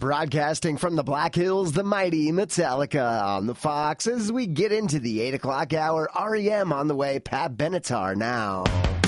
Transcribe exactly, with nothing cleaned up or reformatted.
Broadcasting from the Black Hills, the mighty Metallica on the Fox. As we get into the eight o'clock hour, R E M on the way, Pat Benatar now.